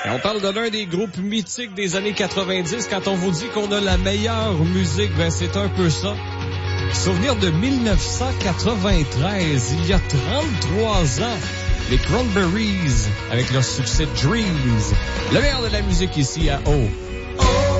Et on parle de l'un des groupes mythiques des années 90. Quand on vous dit qu'on a la meilleure musique, ben c'est un peu ça. Souvenir de 1993, il y a 33 ans. Les Cranberries avec leur succès Dreams. Le meilleur de la musique ici à O.